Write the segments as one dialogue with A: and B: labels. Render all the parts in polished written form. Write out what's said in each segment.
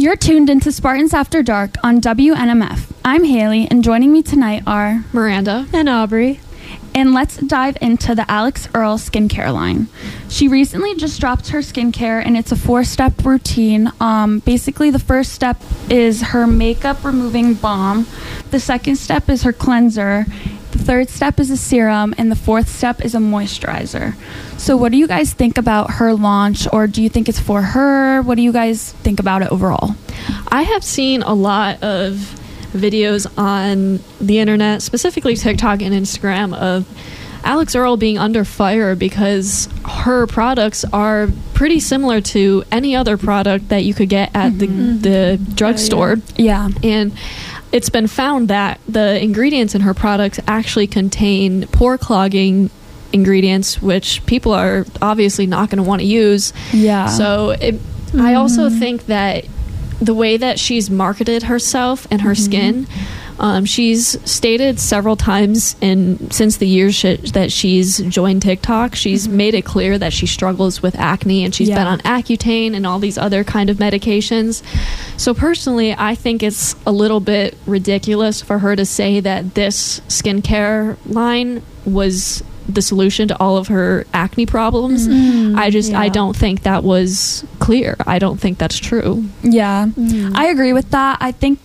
A: You're tuned into Spartans After Dark on WNMF. I'm Haley, and joining me tonight are
B: Miranda
C: and Aubrey.
A: And let's dive into the Alix Earle skincare line. She recently just dropped her skincare, and it's a 4-step routine. Basically, the first step is her makeup removing balm. The second step is her cleanser. The third step is a serum, and the fourth step is a moisturizer. So what do you guys think about her launch, or do you think it's for her? What do you guys think about it overall?
B: I have seen a lot of videos on the internet, specifically TikTok and Instagram, of Alix Earle being under fire because her products are pretty similar to any other product that you could get at the drugstore.
A: Yeah.
B: And it's been found that the ingredients in her products actually contain pore clogging ingredients, which people are obviously not going to want to use.
A: Yeah.
B: So I also think that the way that she's marketed herself and her skin, she's stated several times since the years that she's joined TikTok, she's made it clear that she struggles with acne, and she's been on Accutane and all these other kind of medications. So personally, I think it's a little bit ridiculous for her to say that this skincare line was the solution to all of her acne problems. I don't think that was clear. I don't think that's true.
A: Yeah. I agree with that.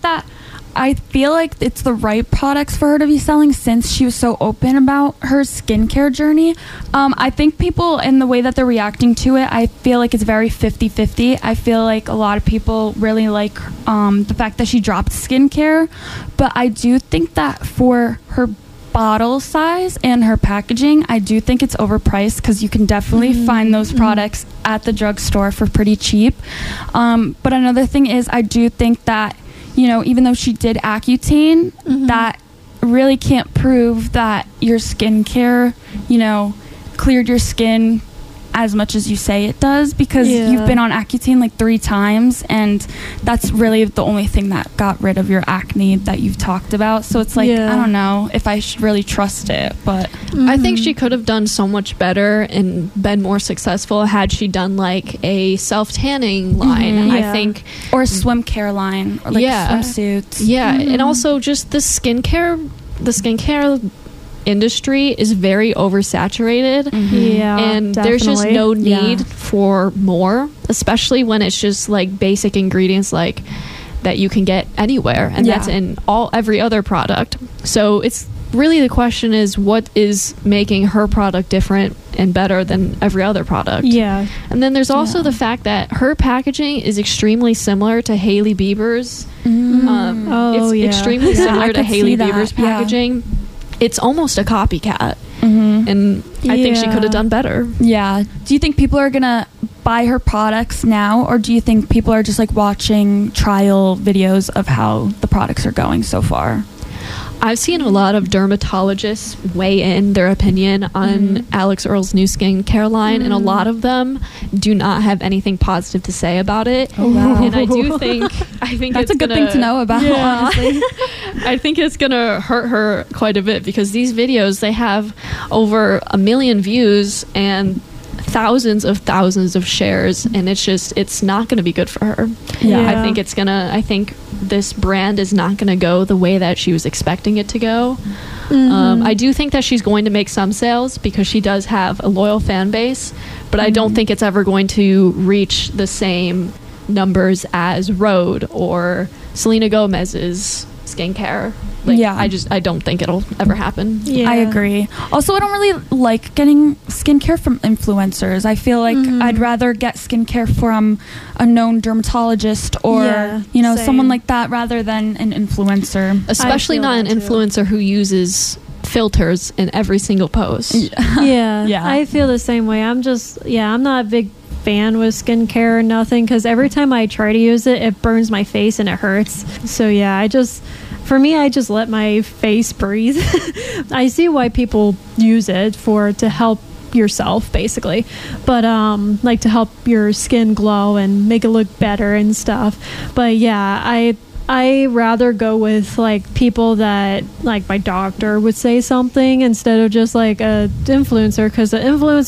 A: I feel like it's the right products for her to be selling since she was so open about her skincare journey. I think people, in the way that they're reacting to it, I feel like it's very 50-50. I feel like a lot of people really like the fact that she dropped skincare, but I do think that for her bottle size and her packaging, I do think it's overpriced, because you can definitely find those products at the drugstore for pretty cheap. But another thing is, I do think that, even though she did Accutane, that really can't prove that your skincare, cleared your skin as much as you say it does, because you've been on Accutane like 3 times, and that's really the only thing that got rid of your acne that you've talked about. So it's like, I don't know if I should really trust it, but
B: I think she could have done so much better and been more successful had she done like a self-tanning line. I think,
A: or a swim care line, or like swimsuits.
B: And also just the skincare industry is very oversaturated, and there's just no need for more, especially when it's just like basic ingredients like that you can get anywhere, and that's in every other product. So it's really, the question is, what is making her product different and better than every other product? And then there's also the fact that her packaging is extremely similar to Hailey Bieber's. It's extremely similar to Hailey Bieber's packaging. It's almost a copycat, and I think she could have done better.
A: Yeah. Do you think people are gonna buy her products now, or do you think people are just like watching trial videos of how the products are going so far?
B: I've seen a lot of dermatologists weigh in their opinion on Alix Earle's new skincare line, and a lot of them do not have anything positive to say about it.
A: Oh, wow.
B: And I think
A: that's
B: it's
A: a good thing to know about, honestly.
B: I think it's gonna hurt her quite a bit, because these videos, they have over 1 million views and thousands of shares, and it's not going to be good for her. I think this brand is not going to go the way that she was expecting it to go. I do think that she's going to make some sales, because she does have a loyal fan base, but I don't think it's ever going to reach the same numbers as Rhode or Selena Gomez's skincare. I don't think it'll ever happen.
A: I agree. Also, I don't really like getting skincare from influencers. I feel like I'd rather get skincare from a known dermatologist or someone like that, rather than an influencer.
B: Especially not an influencer who uses filters in every single post.
C: I feel the same way. I'm not a big fan with skincare or nothing, because every time I try to use it, it burns my face and it hurts. So for me, I just let my face breathe. I see why people use it to help yourself, basically, but like to help your skin glow and make it look better and stuff. But I rather go with like people that, like, my doctor would say something, instead of just like a influencer, because the influencer